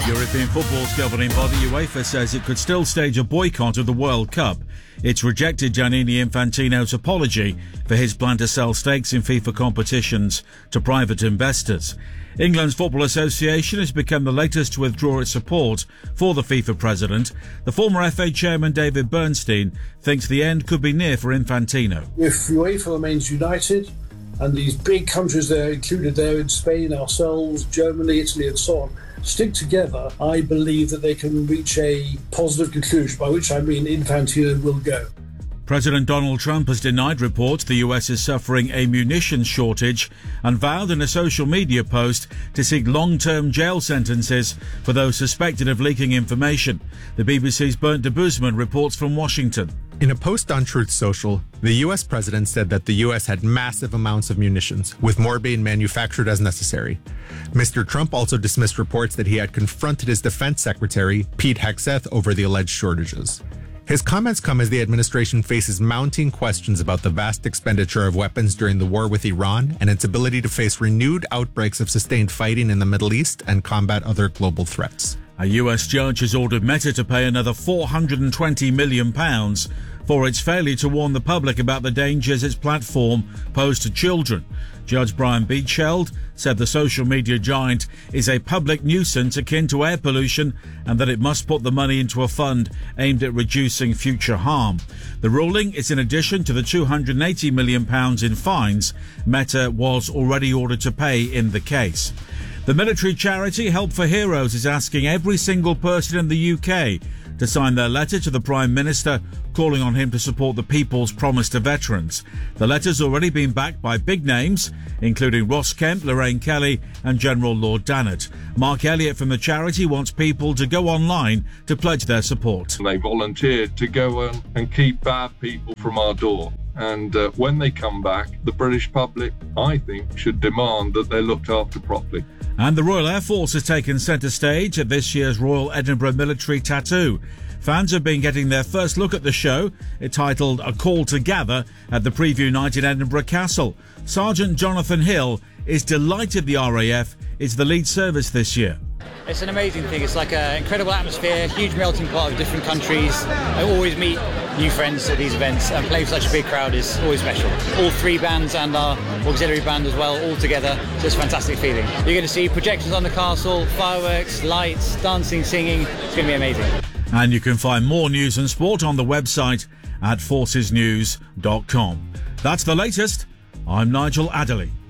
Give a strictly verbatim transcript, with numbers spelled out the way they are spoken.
European football's governing body UEFA says it could still stage a boycott of the World Cup. It's rejected Gianni Infantino's apology for his plan to sell stakes in FIFA competitions to private investors. England's Football Association has become the latest to withdraw its support for the FIFA president. The former F A chairman David Bernstein thinks the end could be near for Infantino. If UEFA remains united, and these big countries there included there in Spain, ourselves, Germany, Italy and so on, stick together, I believe that they can reach a positive conclusion, by which I mean Infantino will go. President Donald Trump has denied reports the U S is suffering a munitions shortage and vowed in a social media post to seek long-term jail sentences for those suspected of leaking information. The B B C's Bernd de Boesman reports from Washington. In a post on Truth Social, the U S president said that the U S had massive amounts of munitions, with more being manufactured as necessary. Mister Trump also dismissed reports that he had confronted his defense secretary, Pete Hegseth, over the alleged shortages. His comments come as the administration faces mounting questions about the vast expenditure of weapons during the war with Iran and its ability to face renewed outbreaks of sustained fighting in the Middle East and combat other global threats. A U S judge has ordered Meta to pay another four hundred twenty million pounds for its failure to warn the public about the dangers its platform posed to children. Judge Brian Beacheld said the social media giant is a public nuisance akin to air pollution and that it must put the money into a fund aimed at reducing future harm. The ruling is in addition to the two hundred eighty million pounds in fines Meta was already ordered to pay in the case. The military charity Help for Heroes is asking every single person in the U K to sign their letter to the Prime Minister calling on him to support the people's promise to veterans. The letter's already been backed by big names, including Ross Kemp, Lorraine Kelly and General Lord Dannatt. Mark Elliott from the charity wants people to go online to pledge their support. They volunteered to go and, and keep bad people from our door. And uh, when they come back, the British public, I think, should demand that they're looked after properly. And the Royal Air Force has taken centre stage at this year's Royal Edinburgh Military Tattoo. Fans have been getting their first look at the show, titled A Call to Gather, at the Preview Night in Edinburgh Castle. Sergeant Jonathan Hill is delighted the R A F is the lead service this year. It's an amazing thing. It's like an incredible atmosphere, huge melting pot of different countries. I always meet new friends at these events, and playing for such a big crowd is always special. All three bands and our auxiliary band as well, all together. So it's a fantastic feeling. You're going to see projections on the castle, fireworks, lights, dancing, singing. It's going to be amazing. And you can find more news and sport on the website at forces news dot com. That's the latest. I'm Nigel Adderley.